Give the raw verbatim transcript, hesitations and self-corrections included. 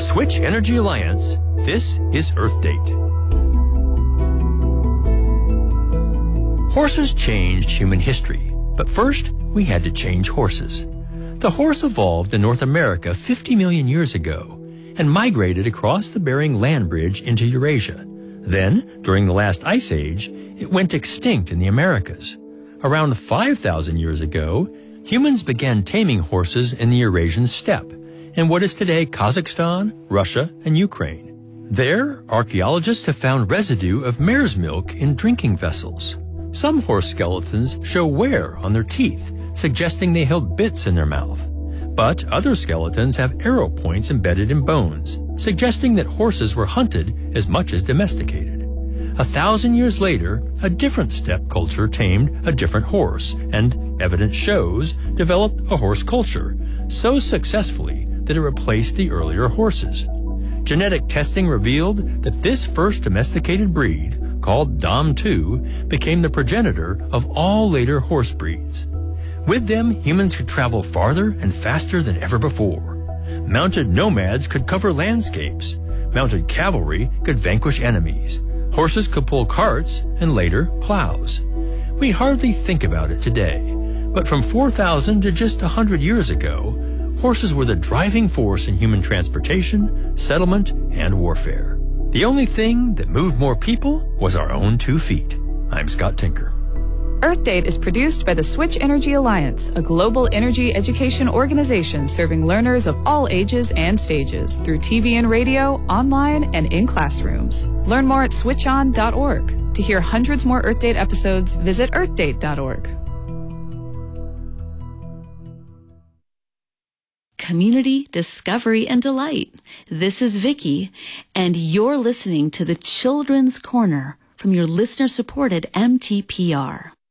Switch Energy Alliance, this is Earth Date. Horses changed human history, but first we had to change horses. The horse evolved in North America fifty million years ago and migrated across the Bering Land Bridge into Eurasia. Then, during the last ice age, it went extinct in the Americas. Around five thousand years ago, humans began taming horses in the Eurasian steppe, in what is today Kazakhstan, Russia, and Ukraine. There, archaeologists have found residue of mare's milk in drinking vessels. Some horse skeletons show wear on their teeth, suggesting they held bits in their mouth. But other skeletons have arrow points embedded in bones, suggesting that horses were hunted as much as domesticated. A thousand years later, a different steppe culture tamed a different horse, and, evidence shows, developed a horse culture, so successfully that it replaced the earlier horses. Genetic testing revealed that this first domesticated breed, called Dom two, became the progenitor of all later horse breeds. With them, humans could travel farther and faster than ever before. Mounted nomads could cover landscapes. Mounted cavalry could vanquish enemies. Horses could pull carts and later plows. We hardly think about it today, but from four thousand to just one hundred years ago, horses were the driving force in human transportation, settlement, and warfare. The only thing that moved more people was our own two feet. I'm Scott Tinker. Earth Date is produced by the Switch Energy Alliance, a global energy education organization serving learners of all ages and stages through T V and radio, online, and in classrooms. Learn more at switch on dot org. To hear hundreds more Earth Date episodes, visit earth date dot org. Community, discovery, and delight. This is Vicki, and you're listening to the Children's Corner from your listener-supported M T P R.